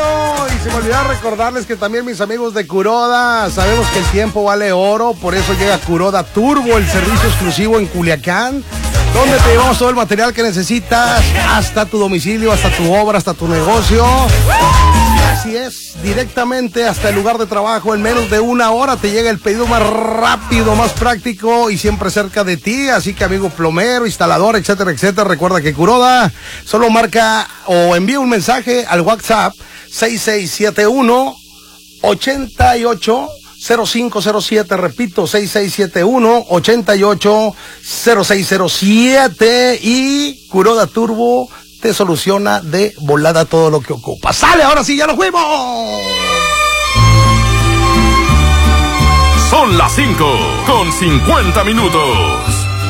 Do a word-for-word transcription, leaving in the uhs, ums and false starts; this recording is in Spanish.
llegando y se me olvidó recordarles que también mis amigos de Kuroda, sabemos que el tiempo vale oro, por eso llega Kuroda Turbo, el servicio exclusivo en Culiacán, donde te llevamos todo el material que necesitas hasta tu domicilio, hasta tu obra, hasta tu negocio. Así es, directamente hasta el lugar de trabajo, en menos de una hora te llega el pedido más rápido, más práctico y siempre cerca de ti. Así que amigo plomero, instalador, etcétera, etcétera, recuerda que Kuroda solo marca o envía un mensaje al WhatsApp seis seis siete uno, ocho ocho cero cinco cero siete, repito, seis seis siete uno, ocho ocho cero seis cero siete, y Kuroda Turbo te soluciona de volada todo lo que ocupa. ¡Sale! Ahora sí, ya nos fuimos. Son las cinco con cincuenta minutos.